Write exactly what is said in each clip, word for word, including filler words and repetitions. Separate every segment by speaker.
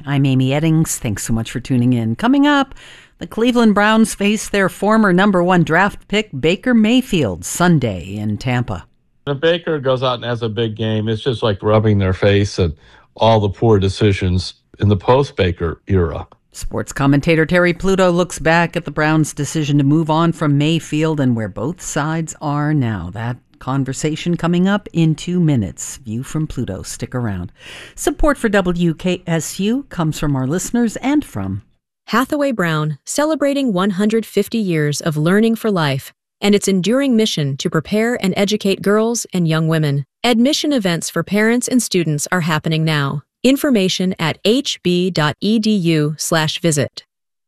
Speaker 1: I'm Amy Eddings. Thanks so much for tuning in. Coming up, the Cleveland Browns face their former number one draft pick, Baker Mayfield, Sunday in Tampa.
Speaker 2: If Baker goes out and has a big game, it's just like rubbing their face at all the poor decisions in the post-Baker era.
Speaker 1: Sports commentator Terry Pluto looks back at the Browns' decision to move on from Mayfield and where both sides are now. That conversation coming up in two minutes. View from Pluto. Stick around. Support for W K S U comes from our listeners and from
Speaker 3: Hathaway Brown, celebrating one hundred fifty years of learning for life and its enduring mission to prepare and educate girls and young women. Admission events for parents and students are happening now. Information at hb.edu slash visit.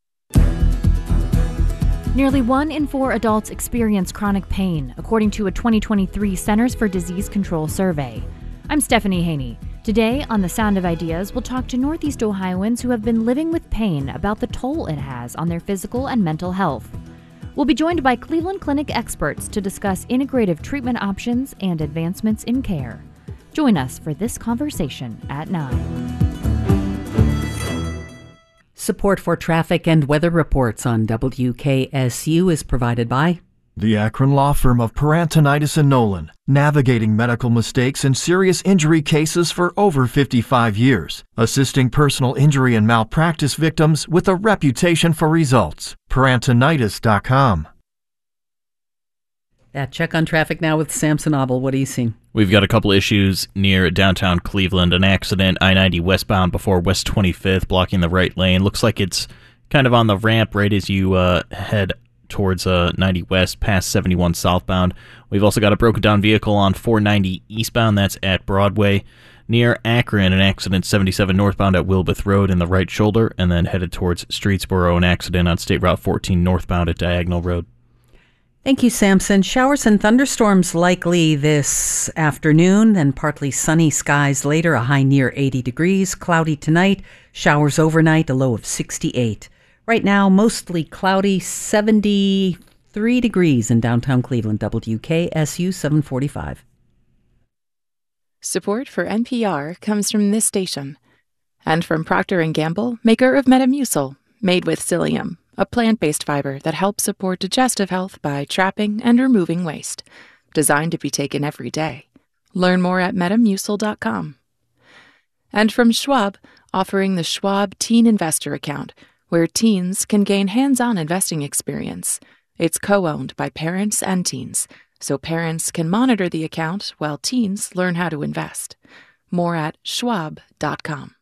Speaker 4: Nearly one in four adults experience chronic pain, according to a twenty twenty-three Centers for Disease Control survey. I'm Stephanie Haney. Today on The Sound of Ideas, we'll talk to Northeast Ohioans who have been living with pain about the toll it has on their physical and mental health. We'll be joined by Cleveland Clinic experts to discuss integrative treatment options and advancements in care. Join us for this conversation at nine.
Speaker 1: Support for traffic and weather reports on W K S U is provided by
Speaker 5: the Akron law firm of Perantonitis and Nolan, navigating medical mistakes and serious injury cases for over fifty-five years, assisting personal injury and malpractice victims with a reputation for results. Perantonitis dot com.
Speaker 1: That check on traffic now with Samson Obel. What are you seeing?
Speaker 6: We've got a couple issues near downtown Cleveland. An accident, I ninety westbound before West twenty-fifth, blocking the right lane. Looks like it's kind of on the ramp right as you uh, head towards uh, ninety west past seventy-one southbound. We've also got a broken down vehicle on four ninety eastbound. That's at Broadway. Near Akron, an accident seventy-seven northbound at Wilbeth Road in the right shoulder, and then headed towards Streetsboro, an accident on State Route fourteen northbound at Diagonal Road.
Speaker 1: Thank you, Samson. Showers and thunderstorms likely this afternoon, then partly sunny skies later, a high near eighty degrees. Cloudy tonight, showers overnight, a low of sixty-eight. Right now, mostly cloudy, seventy-three degrees in downtown Cleveland. W K S U seven forty-five.
Speaker 7: Support for N P R comes from this station and from Procter and Gamble, maker of Metamucil, made with psyllium, a plant-based fiber that helps support digestive health by trapping and removing waste. Designed to be taken every day. Learn more at metamucil dot com. And from Schwab, offering the Schwab Teen Investor Account, where teens can gain hands-on investing experience. It's co-owned by parents and teens, so parents can monitor the account while teens learn how to invest. More at schwab dot com.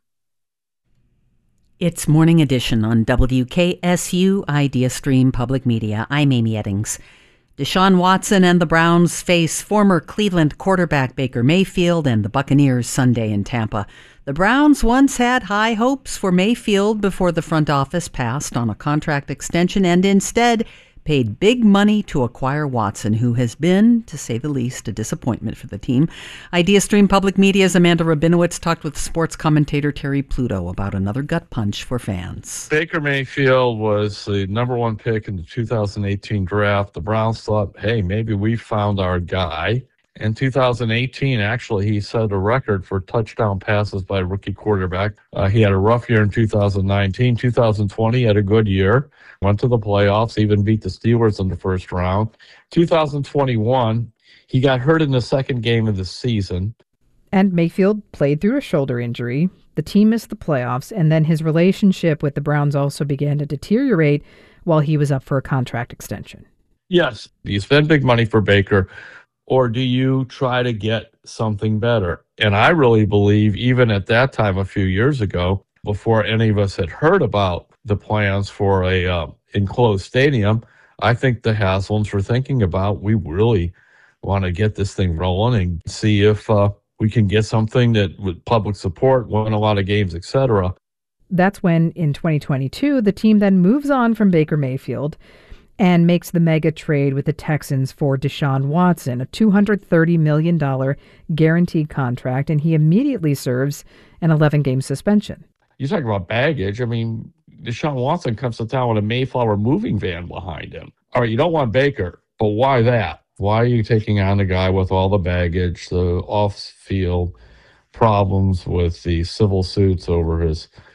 Speaker 1: It's Morning Edition on W K S U Idea Stream Public Media. I'm Amy Eddings. Deshaun Watson and the Browns face former Cleveland quarterback Baker Mayfield and the Buccaneers Sunday in Tampa. The Browns once had high hopes for Mayfield before the front office passed on a contract extension and instead paid big money to acquire Watson, who has been, to say the least, a disappointment for the team. Idea Stream Public Media's Amanda Rabinowitz talked with sports commentator Terry Pluto about another gut punch for fans.
Speaker 2: Baker Mayfield was the number one pick in the two thousand eighteen draft. The Browns thought, hey, maybe we found our guy. In two thousand eighteen, actually, he set a record for touchdown passes by a rookie quarterback. Uh, he had a rough year in two thousand nineteen. two thousand twenty, he had a good year. Went to the playoffs, even beat the Steelers in the first round. two thousand twenty-one, he got hurt in the second game of the season.
Speaker 8: And Mayfield played through a shoulder injury. The team missed the playoffs, and then his relationship with the Browns also began to deteriorate while he was up for a contract extension.
Speaker 2: Yes, you spend big money for Baker, or do you try to get something better? And I really believe even at that time a few years ago, before any of us had heard about the plans for a uh, enclosed stadium, I think the Haslams were thinking about, we really want to get this thing rolling and see if uh, we can get something that with public support, win a lot of games, et cetera.
Speaker 8: That's when, in twenty twenty-two, the team then moves on from Baker Mayfield and makes the mega trade with the Texans for Deshaun Watson, a two hundred thirty million dollars guaranteed contract, and he immediately serves an eleven-game suspension.
Speaker 2: You talk about baggage. I mean, Deshaun Watson comes to town with a Mayflower moving van behind him. All right, you don't want Baker, but why that? Why are you taking on a guy with all the baggage, the off-field problems with the civil suits over his